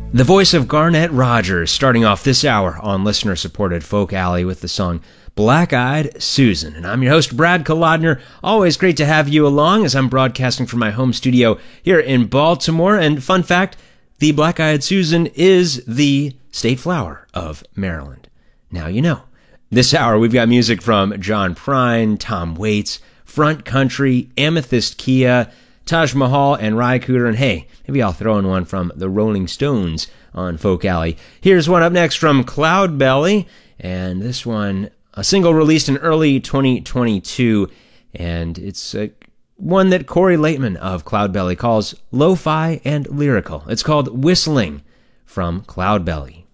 The voice of Garnett Rogers starting off this hour on listener-supported Folk Alley with the song Black-Eyed Susan. And I'm your host, Brad Kolodner. Always great to have you along as I'm broadcasting from my home studio here in Baltimore. And fun fact, the Black-Eyed Susan is the state flower of Maryland. Now you know. This hour we've got music from John Prine, Tom Waits, Front Country, Amethyst Kia, Taj Mahal, and Ry Cooder, and hey, maybe I'll throw in one from the Rolling Stones on Folk Alley. Here's one up next from Cloudbelly, and this one, a single released in early 2022, and it's one that Corey Laitman of Cloudbelly calls lo-fi and lyrical. It's called Whistling from Cloudbelly.